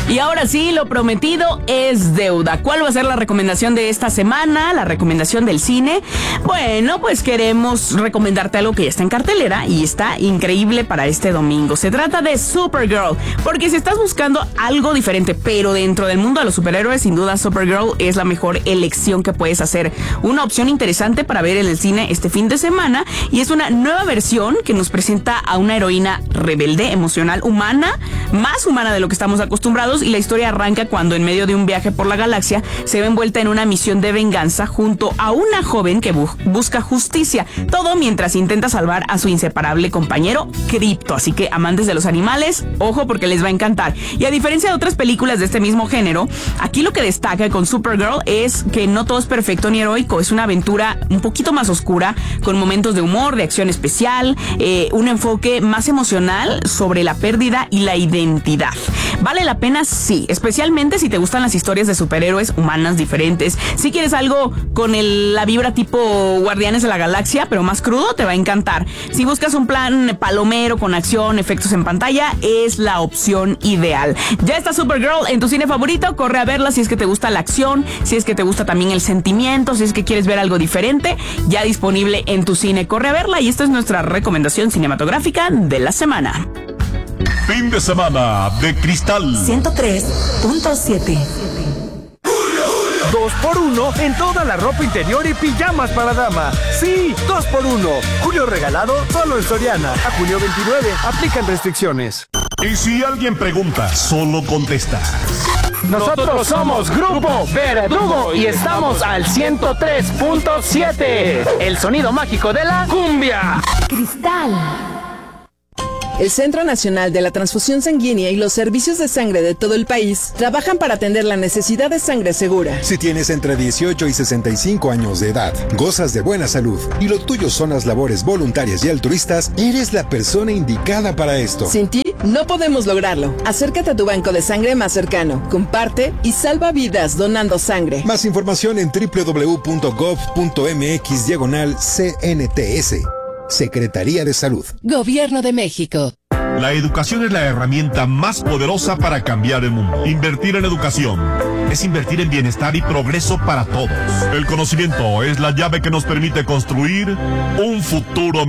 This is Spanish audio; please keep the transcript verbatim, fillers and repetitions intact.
Y ahora sí, lo prometido es deuda. ¿Cuál va a ser la recomendación de esta semana? La recomendación del cine. Bueno, pues queremos recomendarte algo que ya está en cartelera y está increíble para este domingo. Se trata de Supergirl, porque si estás buscando algo diferente, pero dentro del mundo de los superhéroes, sin duda Supergirl es la mejor elección que puedes hacer. Una opción interesante para ver en el cine este fin de semana, y es una nueva versión que nos presenta a una heroína rebelde, emocional, humana, más humana de lo que estamos acostumbrados, y la historia arranca cuando en medio de un viaje por la galaxia se ve envuelta en una misión de venganza junto a una joven que bu- busca justicia, todo mientras intenta salvar a su inseparable compañero Krypto. Así que amantes de los animales, ojo, porque les va a encantar. Y a diferencia de otras películas de este mismo género, aquí lo que destaca con Supergirl es que no todo es perfecto ni heroico. Es una aventura un poquito más oscura, con momentos de humor, de acción especial, eh, un enfoque más emocional sobre la pérdida y la identidad. ¿Vale la pena? Sí, especialmente si te gustan las historias de superhéroes humanas diferentes. Si quieres algo con el, la vibra tipo Guardianes de la Galaxia, pero más crudo, te va a encantar. Si buscas un plan palomero con acción, efectos en pantalla, es la opción ideal. Ya está Supergirl en tu cine favorito, corre a verla si es que te gusta la acción, si es que te gusta también el sentimiento, si es que quieres ver algo diferente, ya disponible en tu cine, corre a verla, y esta es nuestra recomendación cinematográfica de la semana. Fin de semana de Cristal ciento tres punto siete. Dos por uno en toda la ropa interior y pijamas para dama. Sí, dos por uno. Julio regalado solo en Soriana. A julio veintinueve. Aplican restricciones. Y si alguien pregunta, solo contesta. Nosotros somos Grupo Verdugo y estamos al ciento tres punto siete. El sonido mágico de la cumbia. Cristal. El Centro Nacional de la Transfusión Sanguínea y los servicios de sangre de todo el país trabajan para atender la necesidad de sangre segura. Si tienes entre dieciocho y sesenta y cinco años de edad, gozas de buena salud y lo tuyo son las labores voluntarias y altruistas, eres la persona indicada para esto. Sin ti, no podemos lograrlo. Acércate a tu banco de sangre más cercano, comparte y salva vidas donando sangre. Más información en doble u doble u doble u punto gov punto mx diagonal C N T S. Secretaría de Salud. Gobierno de México. La educación es la herramienta más poderosa para cambiar el mundo. Invertir en educación es invertir en bienestar y progreso para todos. El conocimiento es la llave que nos permite construir un futuro mejor.